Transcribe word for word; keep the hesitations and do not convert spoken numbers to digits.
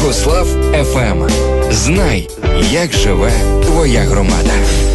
Богослав еф ем. Знай, як живе твоя громада.